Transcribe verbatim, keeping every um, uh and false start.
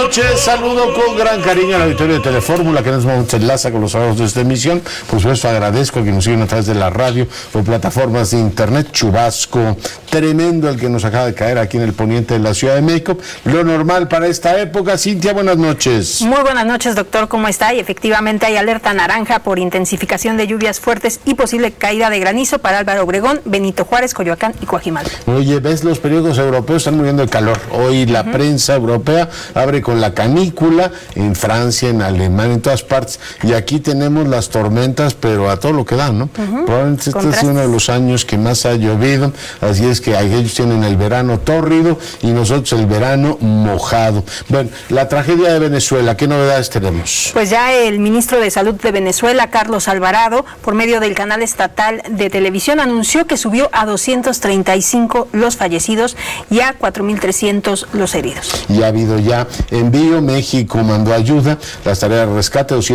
noches, saludo con gran cariño al auditorio de Telefórmula que en este momento se enlaza con los sábados de esta emisión. Por supuesto agradezco a quienes nos siguen a través de la radio o plataformas de internet. Chubasco tremendo el que nos acaba de caer aquí en el poniente de la Ciudad de México. Lo normal para esta época. Cintia, buenas noches. Muy buenas noches, doctor, ¿cómo está? Y efectivamente hay alerta naranja por intensificación de lluvias fuertes y posible caída de granizo para Álvaro Obregón, Benito Juárez, Coyoacán y Coajimalpa. Oye, ¿ves? Los periódicos europeos están muriendo de calor. Hoy la uh-huh. prensa europea abre con la canícula en Francia, en Alemania, en todas partes. Y aquí tenemos las tormentas, pero a todo lo que dan, ¿no? Uh-huh. Probablemente este es uno de los años que más ha llovido. Así es que ellos tienen el verano tórrido y nosotros el verano mojado. Bueno, la tragedia de Venezuela, ¿qué novedades tenemos? Pues ya el ministro de Salud de Venezuela, Carlos Alvarado, por medio del canal estatal de televisión, anunció que subió a doscientos treinta y cinco los fallecidos y a cuatro mil trescientos los heridos. Y ha habido ya envío, México mandó ayuda, las tareas de rescate,